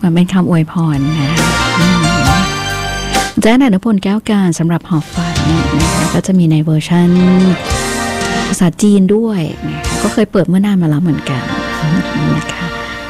มันเป็นคำอวยพรนะแจ้นอนุพลแก้วการสำหรับหอบฝันนะคะก็จะมีในเวอร์ชันภาษาจีนด้วยนะคะก็เคยเปิดเมื่อนานมาแล้วเหมือนกันนะคะ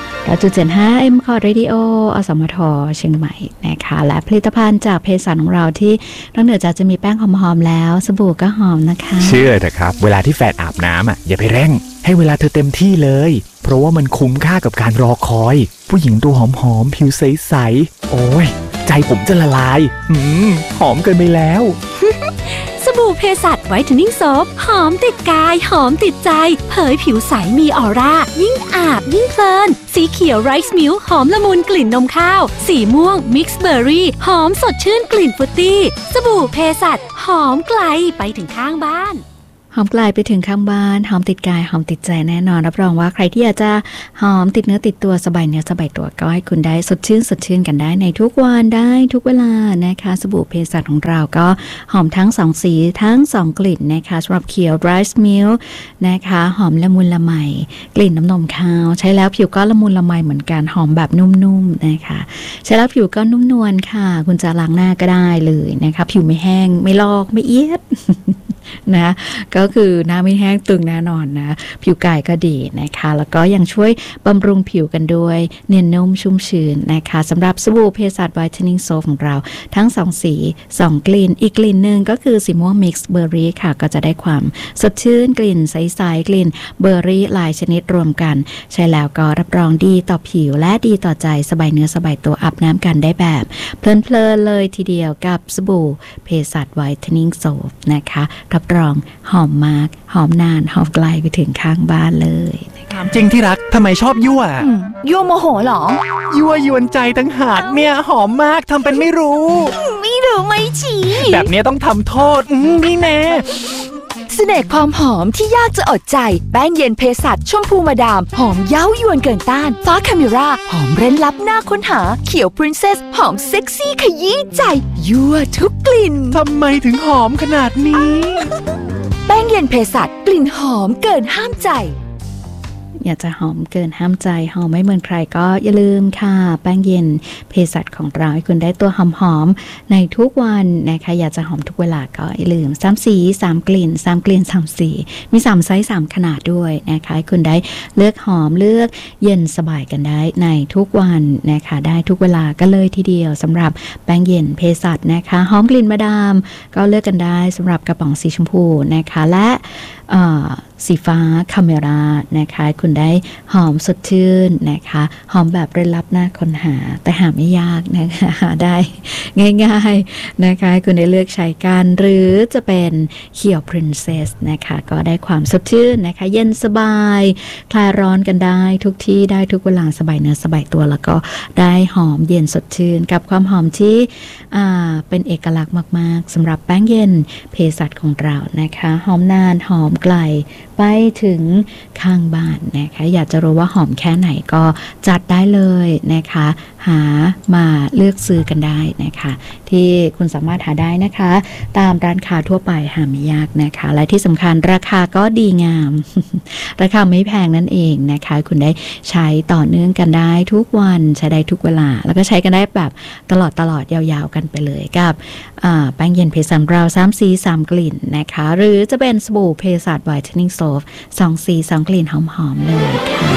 9.75 M Core Radio อสมทเชียงใหม่นะคะและผลิตภัณฑ์จากเภสัชของเราที่นอกเหนือจากจะมีแป้งหอมๆแล้วสบู่ก็หอมนะคะเชื่อเถอะครับเวลาที่แฟนอาบน้ำอย่าไปเร่งให้เวลาเธอเต็มที่เลยเพราะว่ามันคุ้มค่ากับการรอคอยผู้หญิงตัวหอมๆผิวใสๆโอ้ยใจผมจะละลายหอมเกินไปแล้วสบู่เภสัชไวท์เทนนิ่งโซฟหอมติดกายหอมติดใจเผยผิวใสมีออร่ายิ่งอาบยิ่งเพลินสีเขียวไรซ์มิลค์หอมละมุนกลิ่นนมข้าวสีม่วงมิกซ์เบอร์รี่หอมสดชื่นกลิ่นฟรุตตี้สบู่เภสัชหอมไกลไปถึงข้างบ้านหอมไกลไปถึงข้างบ้านหอมติดกายหอมติดใจแน่นอนรับรองว่าใครที่อยากจะหอมติดเนื้อติดตัวสบายเนื้อสบายตัวก็ให้คุณได้สดชื่นกันได้ในทุกวันได้ทุกเวลานะคะสบู่เภสัชของเราก็หอมทั้ง2สีทั้ง2กลิ่นนะคะสำหรับเขียว Rice Milk นะคะหอมละมุนละไมกลิ่นน้ำนมข้าวใช้แล้วผิวก็ละมุนละไมเหมือนกันหอมแบบนุ่มๆนะคะใช้แล้วผิวก็นุ่มนวลค่ะคุณจะล้างหน้าก็ได้เลยนะคะผิวไม่แห้งไม่ลอกไม่เอียดนะก็คือหน้าไม่แห้งตึงแน่นอนนะผิวกายก็ดีนะคะแล้วก็ยังช่วยบำรุงผิวกันด้วยเนียนนุ่มชุ่มชื้นนะคะสำหรับสบู่เภสัชไวท์เทนนิ่งโซฟของเราทั้ง2สี2กลิ่นอีกกลิ่นนึงก็คือสีม่วงมิกซ์เบอร์รี่ค่ะก็จะได้ความสดชื่นกลิ่นใสๆกลิ่นเบอร์รี่หลายชนิดรวมกันใช้แล้วก็รับรองดีต่อผิวและดีต่อใจสบายเนื้อสบายตัวอาบน้ำกันได้แบบเพลินๆเลยทีเดียวกับสบู่เภสัชไวท์เทนนิ่งโซฟนะคะรับรองหอมมากหอมนานหอมไกลไปถึงข้างบ้านเลยถามจริงที่รักทำไมชอบยั่วยั่วโมโหหรอยั่วยวนใจตั้งหากเนี่ยหอมมากทำเป็นไม่รู้ไม่ชี้แบบนี้ต้องทำโทษนี่แน่เสน่ห์ความหอมที่ยากจะอดใจแป้งเย็นเภสัชชมพูมาดามหอมเย้ายวนเกินต้านฟ้าคาเมราหอมเร้นลับน่าค้นหาเขียวพรินเซสหอมเซ็กซี่ขยี้ใจยั่วทุกกลิ่นทำไมถึงหอมขนาดนี้แป้งเย็นเภสัชกลิ่นหอมเกินห้ามใจอยากจะหอมเกินห้ามใจหอมไม่เหมือนใครก็อย่าลืมค่ะแป้งเย็นเภสัชของเราให้คุณได้ตัวหอมๆในทุกวันนะคะอยากจะหอมทุกเวลาก็อย่าลืม3สี3กลิ่น3กลิ่น3สีมี3ไซส์3ขนาดด้วยนะคะให้คุณได้เลือกหอมเลือกเย็นสบายกันได้ในทุกวันนะคะได้ทุกเวลาก็เลยทีเดียวสำหรับแป้งเย็นเภสัชนะคะหอมกลิ่นมาดามก็เลือกกันได้สำหรับกระป๋องสีชมพูนะคะและสีฟ้าคาเมรานะคะคุณได้หอมสดชื่นนะคะหอมแบบเร้นลับน่าค้นหาแต่หาไม่ยากนะคะหาได้ง่ายๆนะคะคุณได้เลือกใช้กันหรือจะเป็นเขียวพรินเซสนะคะก็ได้ความสดชื่นนะคะเย็นสบายคลายร้อนกันได้ทุกที่ได้ทุกเวลาสบายเนื้อสบายตัวแล้วก็ได้หอมเย็นสดชื่นกับความหอมที่เป็นเอกลักษณ์มากๆสำหรับแป้งเย็นเภสัชของเรานะคะหอมนานหอมไกลไปถึงข้างบ้านนะคะอยากจะรู้ว่าหอมแค่ไหนก็จัดได้เลยนะคะหามาเลือกซื้อกันได้นะคะที่คุณสามารถหาได้นะคะตามร้านค้าทั่วไปหาไม่ยากนะคะและที่สำคัญราคาก็ดีงาม ราคาไม่แพงนั่นเองนะคะคุณได้ใช้ต่อเนื่องกันได้ทุกวันใช้ได้ทุกเวลาแล้วก็ใช้กันได้แบบตลอดยาวๆกันไปเลยกับแป้งเย็นเภสัชเรา3สี3กลิ่นนะคะหรือจะเป็นสบู่เภสัชไวท์เทนนิ่งโซฟ2สี2กลิ่นหอมๆเลยค่ะ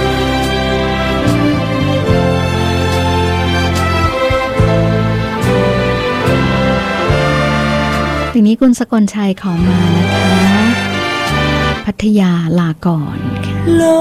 ทีนี้คุณสกลชัยขอมานะคะพัทยาลาก่อนค่ะ